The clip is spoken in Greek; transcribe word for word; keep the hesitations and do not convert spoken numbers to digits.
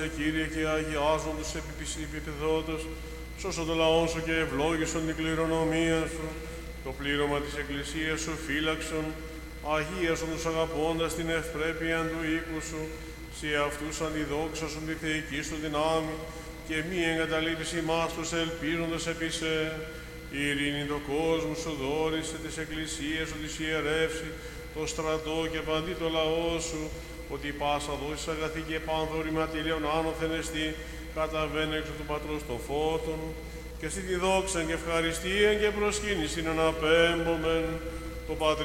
σε Κύριε και αγιάζον τους επιπιθόντος, σώσον το λαό σου και ευλόγησον την κληρονομία σου, το πλήρωμα της Εκκλησίας σου φύλαξον, αγίασον τους αγαπώντας την ευπρέπεια του οίκου σου, σε αυτούς αντιδόξασον τη θεϊκή σου δυνάμει, και μη εγκαταλείπεις ημάς τους ελπίζοντας επί σε. Η ειρήνη το κόσμο σου δόρισε, της Εκκλησίας σου της ιερεύσει, το στρατό και παντί το λαό σου, ότι πάσα δόσεις αγαθή και πάνδωρη ματήλιον άνωθεν εστί, καταβαίνε έξω του Πατρός των φώτων, και εσύ τη δόξαν και ευχαριστίαν και προσκύνησιν αναπέμπομεν, το Πατρί